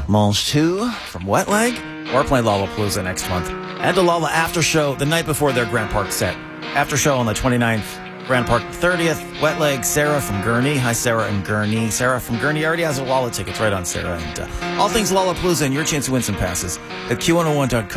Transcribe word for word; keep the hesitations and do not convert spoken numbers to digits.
Mange two from Wet Leg. We're playing Lollapalooza next month. And the Lolla after show the night before their Grand Park set. After show on the twenty-ninth, Grand Park thirtieth. Wet Leg, Sarah from Gurney. Hi, Sarah and Gurney. Sarah from Gurney already has a Lolla tickets right on Sarah. And uh, all things Lollapalooza and your chance to win some passes at Q one oh one dot com.